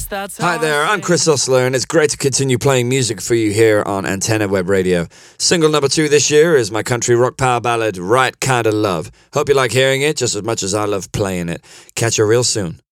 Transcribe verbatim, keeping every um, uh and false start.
that's how Hi there, I I'm Chris Osler, and it's great to continue playing music for you here on Antenna Web Radio. Single number two this year is my country rock power ballad, Right Kinda Love. Hope you like hearing it just as much as I love playing it. Catch you real soon.